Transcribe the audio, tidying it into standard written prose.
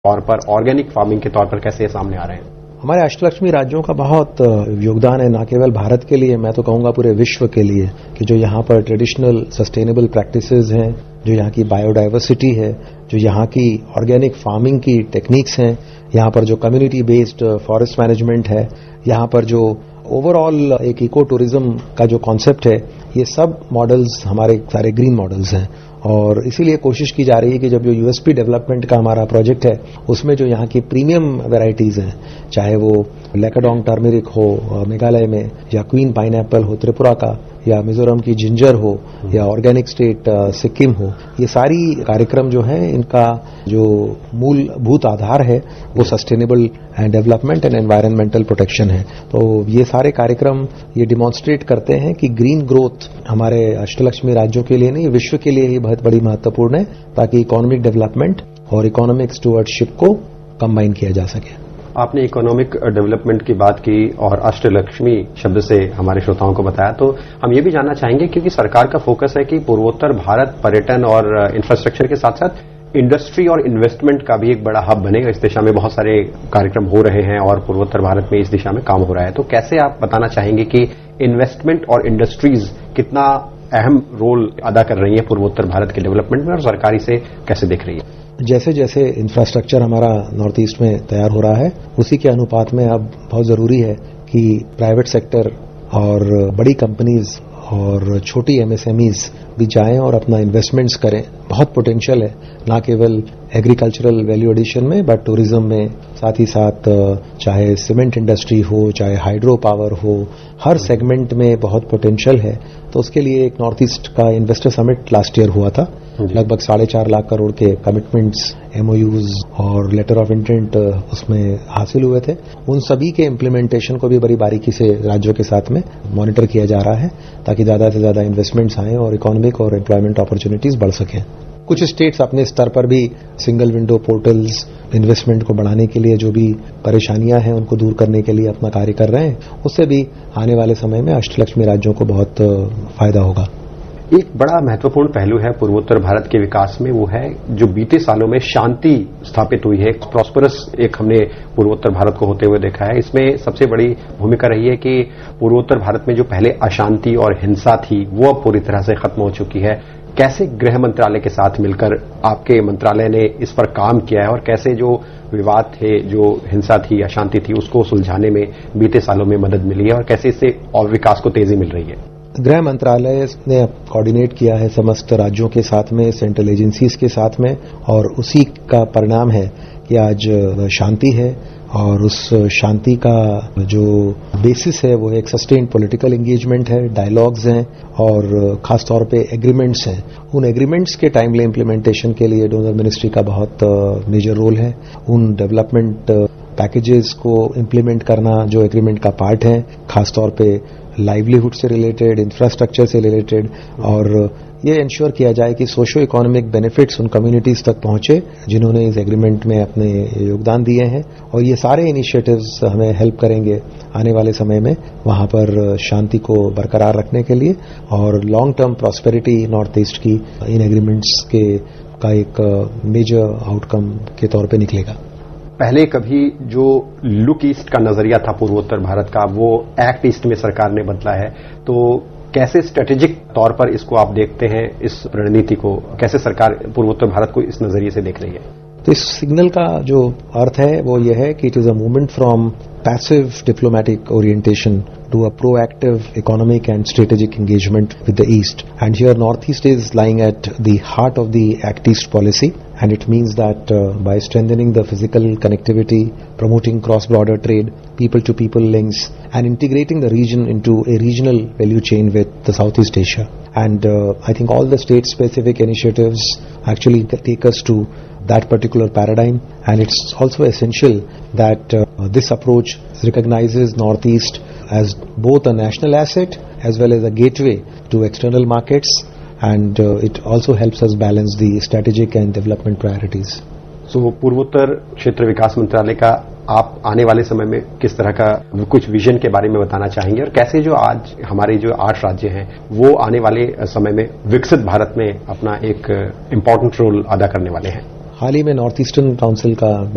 तौर पर, organic farming के तौर पर कैसे सामने आ रहे हैं? हमारे अष्टलक्ष्मी राज्यों का बहुत योगदान है, न केवल भारत के लिए, मैं तो कहूंगा पूरे विश्व के लिए, कि जो यहाँ पर ट्रेडिशनल सस्टेनेबल प्रैक्टिसेस हैं, जो यहाँ की बायोडायवर्सिटी है, जो यहाँ की ऑर्गेनिक फार्मिंग की टेक्निक्स हैं, यहाँ पर जो कम्युनिटी बेस्ड फॉरेस्ट मैनेजमेंट है, यहाँ पर जो ओवरऑल एक इको टूरिज्म का जो कॉन्सेप्ट है, ये सब मॉडल्स हमारे सारे ग्रीन मॉडल्स हैं। और इसीलिए कोशिश की जा रही है कि जब जो यूएसपी डेवलपमेंट का हमारा प्रोजेक्ट है, उसमें जो यहाँ की प्रीमियम वैरायटीज हैं, चाहे वो लेकाडोंग टर्मेरिक हो मेघालय में, या क्वीन पाइनएप्पल हो त्रिपुरा का, या मिजोरम की जिंजर हो, या ऑर्गेनिक स्टेट सिक्किम हो, ये सारी कार्यक्रम जो है, इनका जो मूलभूत आधार है वो sustainable development and environmental protection है। तो ये सारे कार्यक्रम ये डिमॉन्स्ट्रेट करते हैं कि ग्रीन ग्रोथ हमारे अष्टलक्ष्मी राज्यों के लिए नहीं, विश्व के लिए ही बहुत बड़ी महत्वपूर्ण है, ताकि इकोनॉमिक डेवलपमेंट और इकोनॉमिक स्टुवर्डशिप को कंबाइन किया जा सके। आपने इकोनॉमिक डेवलपमेंट की बात की और अष्टलक्ष्मी शब्द से हमारे श्रोताओं को बताया, तो हम ये भी जानना चाहेंगे, क्योंकि सरकार का फोकस है कि पूर्वोत्तर भारत पर्यटन और इंफ्रास्ट्रक्चर के साथ साथ इंडस्ट्री और इन्वेस्टमेंट का भी एक बड़ा हब बनेगा। इस दिशा में बहुत सारे कार्यक्रम हो रहे हैं और पूर्वोत्तर भारत में इस दिशा में काम हो रहा है। तो कैसे आप बताना चाहेंगे कि इन्वेस्टमेंट और इंडस्ट्रीज कितना अहम रोल अदा कर रही है पूर्वोत्तर भारत के डेवलपमेंट में, और सरकार इसे कैसे देख रही है? जैसे जैसे इंफ्रास्ट्रक्चर हमारा नॉर्थ ईस्ट में तैयार हो रहा है, उसी के अनुपात में अब बहुत जरूरी है कि प्राइवेट सेक्टर और बड़ी कंपनीज और छोटी एमएसएमईज भी जाएं और अपना इन्वेस्टमेंट्स करें। बहुत पोटेंशियल है, ना केवल एग्रीकल्चरल वैल्यू एडिशन में, बट टूरिज्म में, साथ ही साथ चाहे सीमेंट इंडस्ट्री हो, चाहे हाइड्रो पावर हो, हर सेगमेंट में बहुत पोटेंशियल है। तो उसके लिए एक नॉर्थ ईस्ट का इन्वेस्टर समिट लास्ट ईयर हुआ था, लगभग 4.5 लाख करोड़ के कमिटमेंट्स, एमओयूज और लेटर ऑफ इंटेंट उसमें हासिल हुए थे। उन सभी के इम्प्लीमेंटेशन को भी बड़ी बारीकी से राज्यों के साथ में मॉनिटर किया जा रहा है, ताकि ज्यादा से ज्यादा इन्वेस्टमेंट्स आएं और इकोनॉमिक और एम्प्लॉयमेंट अपॉर्चुनिटीज बढ़ सकें। कुछ स्टेट्स अपने स्तर पर भी सिंगल विंडो पोर्टल्स, इन्वेस्टमेंट को बढ़ाने के लिए जो भी परेशानियां हैं उनको दूर करने के लिए अपना कार्य कर रहे हैं। उससे भी आने वाले समय में अष्टलक्ष्मी राज्यों को बहुत फायदा होगा। एक बड़ा महत्वपूर्ण पहलू है पूर्वोत्तर भारत के विकास में, वो है जो बीते सालों में शांति स्थापित हुई है। प्रॉस्परस एक हमने पूर्वोत्तर भारत को होते हुए देखा है। इसमें सबसे बड़ी भूमिका रही है कि पूर्वोत्तर भारत में जो पहले अशांति और हिंसा थी, वो अब पूरी तरह से खत्म हो चुकी है। कैसे गृह मंत्रालय के साथ मिलकर आपके मंत्रालय ने इस पर काम किया है, और कैसे जो विवाद थे, जो हिंसा थी, अशांति थी, उसको सुलझाने में बीते सालों में मदद मिली है, और कैसे इससे और विकास को तेजी मिल रही है? गृह मंत्रालय ने कोऑर्डिनेट किया है समस्त राज्यों के साथ में, सेंट्रल एजेंसीज के साथ में, और उसी का परिणाम है कि आज शांति है। और उस शांति का जो बेसिस है वो एक सस्टेन्ड पॉलिटिकल एंगेजमेंट है, डायलॉग्स हैं, और खासतौर पे एग्रीमेंट्स हैं। उन एग्रीमेंट्स के टाइमली इम्प्लीमेंटेशन के लिए डोनर मिनिस्ट्री का बहुत मेजर रोल है। उन डेवलपमेंट पैकेजेस को इम्प्लीमेंट करना जो एग्रीमेंट का पार्ट है, खासतौर पे लाइवलीहुड से रिलेटेड, इंफ्रास्ट्रक्चर से रिलेटेड, और ये इंश्योर किया जाए कि सोशो इकोनॉमिक बेनिफिट्स उन कम्युनिटीज तक पहुंचे जिन्होंने इस एग्रीमेंट में अपने योगदान दिए हैं। और ये सारे इनिशिएटिव्स हमें हेल्प करेंगे आने वाले समय में वहां पर शांति को बरकरार रखने के लिए, और long term prosperity north east की इन एग्रीमेंट्स का एक मेजर आउटकम के तौर पे निकलेगा। पहले कभी जो लुक ईस्ट का नजरिया था पूर्वोत्तर भारत का, वो एक्ट ईस्ट में सरकार ने बदला है। तो कैसे स्ट्रेटेजिक तौर पर इसको आप देखते हैं, इस रणनीति को कैसे सरकार पूर्वोत्तर भारत को इस नजरिए से देख रही है? तो इस सिग्नल का जो अर्थ है वो ये है कि it is a movement from passive diplomatic orientation to a proactive economic and strategic engagement with the East. And here Northeast is lying at the heart of the Act East policy, and it means that by strengthening the physical connectivity, promoting cross-border trade, people-to-people links, and integrating the region into a regional value chain with the Southeast Asia. And I think all the state-specific initiatives actually take us to that particular paradigm, and it's also essential that this approach recognizes Northeast as both a national asset as well as a gateway to external markets, and it also helps us balance the strategic and development priorities. So पूर्वोत्तर क्षेत्र विकास मंत्रालय का आप आने वाले समय में किस तरह का कुछ विजन के बारे में बताना चाहेंगे, और कैसे जो आज हमारे जो 8 राज्य हैं वो आने वाले समय में विकसित भारत में अपना एक इम्पोर्टेंट रोल अदा करने वाले हैं? हाल ही में नॉर्थ ईस्टर्न काउंसिल का